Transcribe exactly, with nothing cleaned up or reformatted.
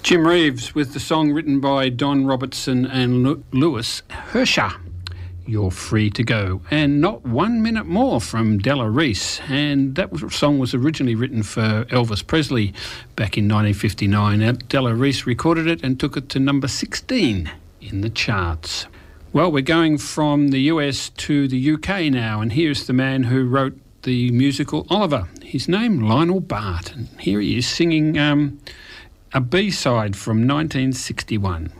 Jim Reeves with the song written by Don Robertson and Lu- Lewis Hersha, You're Free to Go. And Not One Minute More from Della Reese. And that was, song was originally written for Elvis Presley back in nineteen fifty-nine. Uh, Della Reese recorded it and took it to number sixteen in the charts. Well, we're going from the U S to the U K now, and here's the man who wrote the musical Oliver. His name, Lionel Bart. And here he is singing um, a B-side from nineteen sixty-one.